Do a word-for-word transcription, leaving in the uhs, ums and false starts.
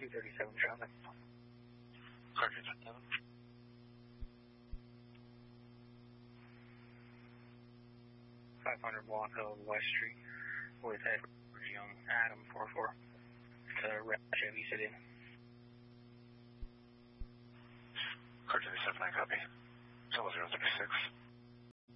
two thirty-seven traffic. Car two thirty-seven. five hundred block of West Street with Edward Young, Adam four four. It's a red Chevy sedan. Car two thirty-seven, I copy. Double zero thirty-six.